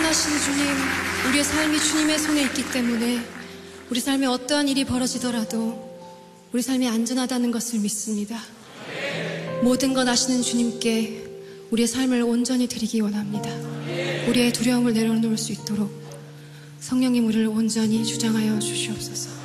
전능하신 주님, 우리의 삶이 주님의 손에 있기 때문에 우리 삶에 어떠한 일이 벌어지더라도 우리 삶이 안전하다는 것을 믿습니다. 모든 것 아시는 주님께 우리의 삶을 온전히 드리기 원합니다. 우리의 두려움을 내려놓을 수 있도록 성령님 우리를 온전히 주장하여 주시옵소서.